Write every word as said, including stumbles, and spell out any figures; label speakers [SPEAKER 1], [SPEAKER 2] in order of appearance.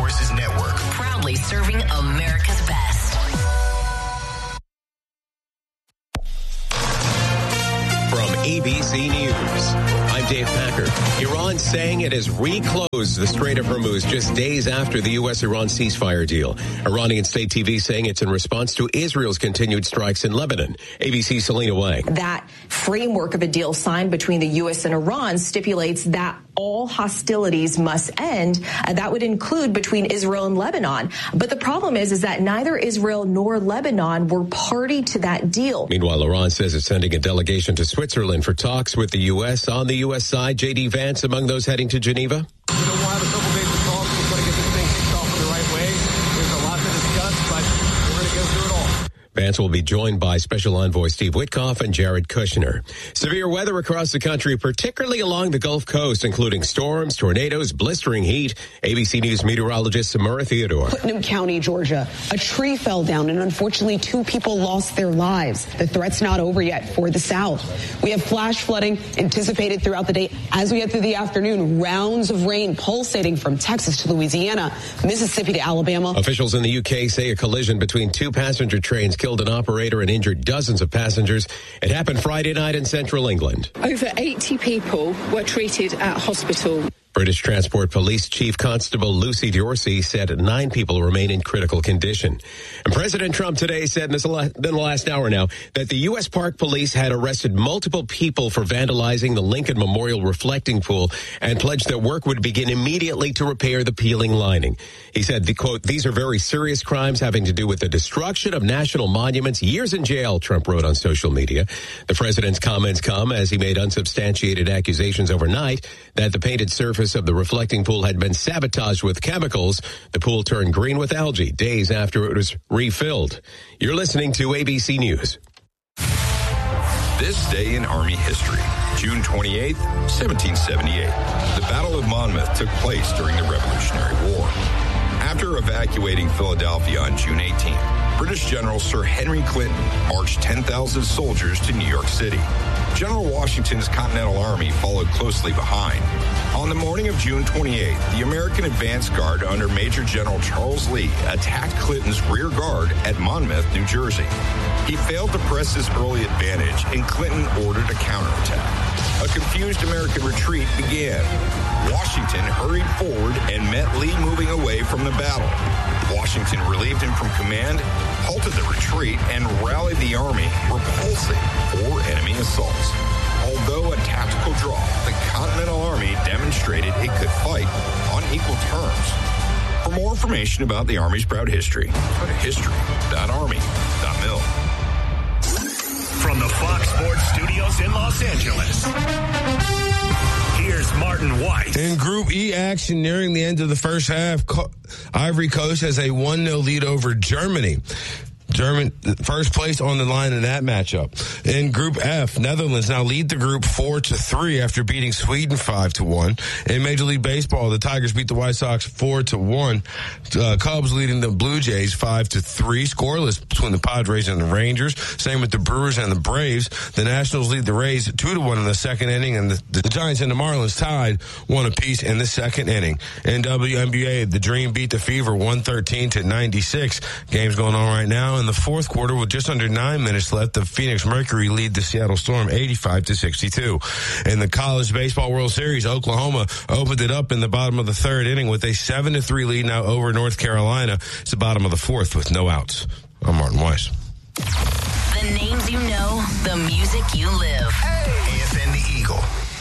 [SPEAKER 1] Resources Network.
[SPEAKER 2] Proudly serving America's best.
[SPEAKER 3] From A B C News, I'm Dave Packer. Iran saying it has reclosed the Strait of Hormuz just days after the U S Iran ceasefire deal. Iranian state T V saying it's in response to Israel's continued strikes in Lebanon. A B C's Selena Wang.
[SPEAKER 4] That framework of a deal signed between the U S and Iran stipulates that all hostilities must end. Uh, that would include between Israel and Lebanon. But the problem is, is that neither Israel nor Lebanon were party to that deal.
[SPEAKER 3] Meanwhile, Iran says it's sending a delegation to Switzerland for talks with the U S. On the U S side, J D Vance among those heading to Geneva.
[SPEAKER 5] We don't want to have a couple days of talks. We're going to get this thing kicked off in the right way. There's a lot to discuss, but we're going to go through it all.
[SPEAKER 3] Vance will be joined by Special Envoy Steve Witkoff and Jared Kushner. Severe weather across the country, particularly along the Gulf Coast, including storms, tornadoes, blistering heat. A B C News meteorologist Samara Theodore.
[SPEAKER 6] Putnam County, Georgia. A tree fell down and unfortunately two people lost their lives. The threat's not over yet for the South. We have flash flooding anticipated throughout the day. As we head through the afternoon, rounds of rain pulsating from Texas to Louisiana, Mississippi to Alabama.
[SPEAKER 3] Officials in the U K say a collision between two passenger trains killed an operator and injured dozens of passengers. It happened Friday night in central England.
[SPEAKER 7] Over eighty people were treated at hospital.
[SPEAKER 3] British Transport Police Chief Constable Lucy Dorsey said nine people remain in critical condition. And President Trump today said in the last hour now that the U S Park Police had arrested multiple people for vandalizing the Lincoln Memorial reflecting pool and pledged that work would begin immediately to repair the peeling lining. He said, the quote, "These are very serious crimes having to do with the destruction of national monuments. Years in jail," Trump wrote on social media. The president's comments come as he made unsubstantiated accusations overnight that the painted surface of the reflecting pool had been sabotaged with chemicals. The pool turned green with algae days after it was refilled. You're listening to A B C News.
[SPEAKER 8] This day in Army history, June twenty-eighth, seventeen seventy-eight. The Battle of Monmouth took place during the Revolutionary War. After evacuating Philadelphia on June eighteenth, British General Sir Henry Clinton marched ten thousand soldiers to New York City. General Washington's Continental Army followed closely behind. On the morning of June twenty-eighth, the American advance guard under Major General Charles Lee attacked Clinton's rear guard at Monmouth, New Jersey. He failed to press his early advantage, and Clinton ordered a counterattack. A confused American retreat began. Washington hurried forward and met Lee moving away from the battle. Washington relieved him from command, halted the retreat, and rallied the army, repulsing four enemy assaults. Although a tactical draw, the Continental Army demonstrated it could fight on equal terms. For more information about the Army's proud history, go to history dot army dot mil.
[SPEAKER 1] From the Fox Sports Studios in Los Angeles, here's Martin White.
[SPEAKER 9] In Group E action nearing the end of the first half, Ivory Coast has a one nil lead over Germany. German first place on the line in that matchup. In Group F, Netherlands now lead the group four to three after beating Sweden five to one. In Major League Baseball, the Tigers beat the White Sox four to one. Uh, Cubs leading the Blue Jays five to three. Scoreless between the Padres and the Rangers. Same with the Brewers and the Braves. The Nationals lead the Rays two to one in the second inning, and the, the Giants and the Marlins tied one apiece in the second inning. In W N B A, the Dream beat the Fever one thirteen to ninety-six. Games going on right now. In the fourth quarter, with just under nine minutes left, the Phoenix Mercury lead the Seattle Storm eighty-five to sixty-two. In the College Baseball World Series, Oklahoma opened it up in the bottom of the third inning with a seven to three lead now over North Carolina. It's the bottom of the fourth with no outs. I'm Martin Weiss.
[SPEAKER 2] The names you know, the music you live.
[SPEAKER 1] Hey. A F N The Eagle.